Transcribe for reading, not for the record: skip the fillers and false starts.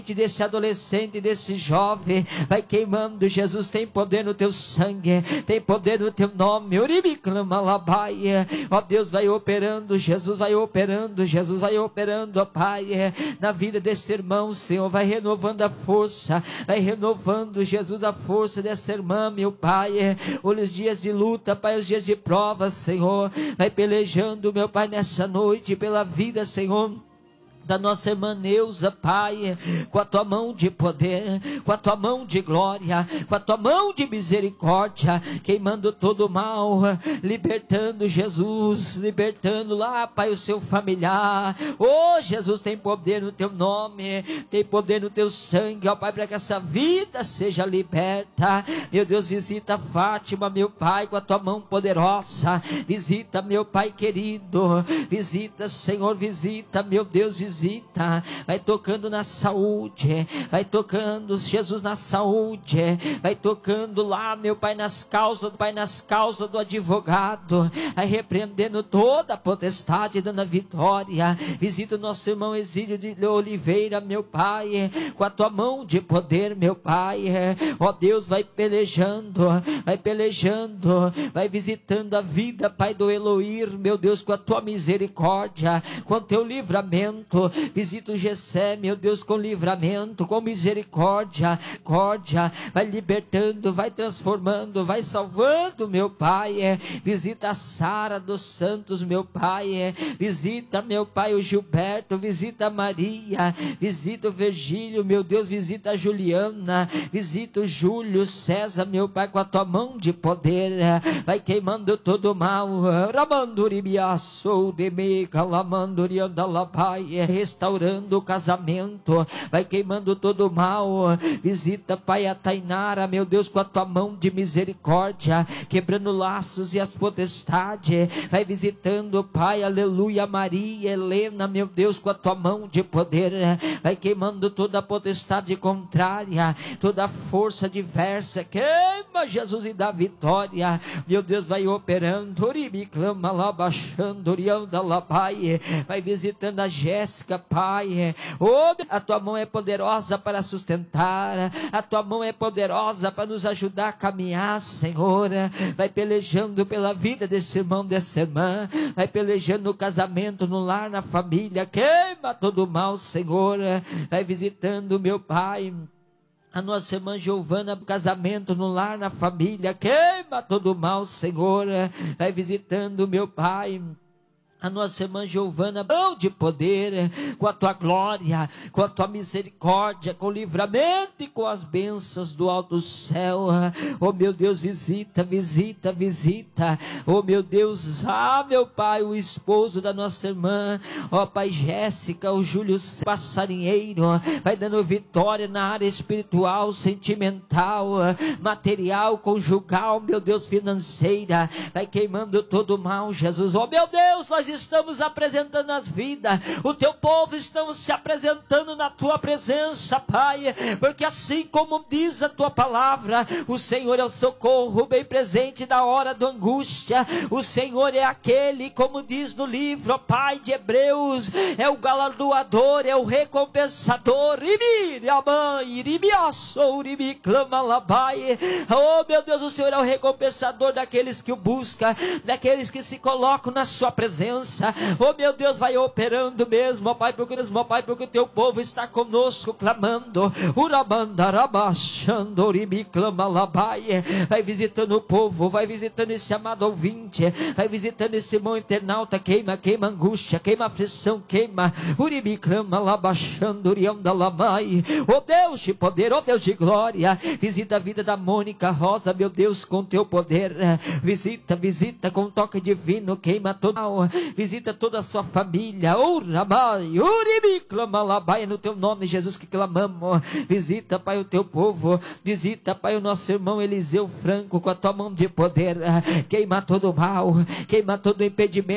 desse adolescente, desse jovem, vai queimando. Jesus, tem poder no teu sangue, tem poder no teu nome. Ó Deus, vai operando, Jesus vai operando, Jesus vai operando, ó Pai, na vida desse irmão, Senhor, vai renovando a força, vai renovando, Jesus, a força dessa irmã, meu Pai, os dias de luta, Pai, os dias de prova, Senhor, vai pelejando, meu Pai, nessa noite, pela vida, Senhor, da nossa irmã Neuza, Pai, com a tua mão de poder, com a tua mão de glória, com a tua mão de misericórdia, queimando todo o mal, libertando, Jesus, libertando lá, Pai, o seu familiar. Oh, Jesus, tem poder no teu nome, tem poder no teu sangue, ó Pai, para que essa vida seja liberta. Meu Deus, visita Fátima, meu Pai, com a tua mão poderosa, visita, meu Pai querido, visita, Senhor, visita, meu Deus, visita, vai tocando na saúde, vai tocando, Jesus, na saúde, vai tocando lá, meu Pai, nas causas, Pai, nas causas do advogado, vai repreendendo toda a potestade, dando a vitória. Visita o nosso irmão Exílio de Oliveira, meu Pai, com a tua mão de poder, meu Pai, ó Deus, vai pelejando, vai visitando a vida, Pai, do Eloir, meu Deus, com a tua misericórdia, com o teu livramento. Visita o Gessé, meu Deus, com livramento, com misericórdia, vai libertando, vai transformando, vai salvando, meu Pai. Visita a Sara dos Santos, meu Pai, visita, meu Pai, o Gilberto, visita a Maria, visita o Virgílio, meu Deus, visita a Juliana, visita o Júlio César, meu Pai, com a tua mão de poder, vai queimando todo o mal, restaurando o casamento, vai queimando todo o mal. Visita, Pai, a Tainara, meu Deus, com a tua mão de misericórdia, quebrando laços e as potestades, vai visitando, Pai, aleluia, Maria Helena, meu Deus, com a tua mão de poder, vai queimando toda a potestade contrária, toda a força diversa, queima, Jesus, e dá vitória, meu Deus, vai operando, clama lá, baixando, vai visitando a Jéssica, Pai, oh, a tua mão é poderosa para sustentar, a tua mão é poderosa para nos ajudar a caminhar, Senhor, vai pelejando pela vida desse irmão, dessa irmã, vai pelejando no casamento, no lar, na família, queima todo o mal, Senhor, vai visitando, meu Pai, a nossa irmã Giovana, casamento, no lar, na família, queima todo o mal, Senhor, vai visitando, meu Pai, a nossa irmã Giovana, mão de poder, com a tua glória, com a tua misericórdia, com o livramento e com as bênçãos do alto céu. Oh meu Deus, visita, oh meu Deus, meu Pai, o esposo da nossa irmã, ó Pai, Jéssica, o Júlio Passarinheiro, vai dando vitória na área espiritual, sentimental, material, conjugal, meu Deus, financeira, vai queimando todo o mal, Jesus. Oh meu Deus, nós estamos apresentando as vidas, o teu povo estamos se apresentando na tua presença, Pai, porque assim como diz a tua palavra, o Senhor é o socorro bem presente da hora da angústia, o Senhor é aquele, como diz no livro, Pai, de Hebreus, é o galardoador, é o recompensador, oh meu Deus, o Senhor é o recompensador daqueles que o buscam, daqueles que se colocam na sua presença. Oh meu Deus, vai operando mesmo, ó Pai, porque o teu povo está conosco clamando, vai visitando o povo, vai visitando esse amado ouvinte, vai visitando esse irmão internauta, queima angústia, queima aflição, queima, oh Deus de poder, oh Deus de glória, visita a vida da Mônica Rosa, meu Deus, com teu poder, visita com um toque divino, queima todo mal, visita toda a sua família, no teu nome, Jesus, que clamamos, visita, Pai, o teu povo, visita, Pai, o nosso irmão Eliseu Franco, com a tua mão de poder, queima todo o mal, queima todo o impedimento,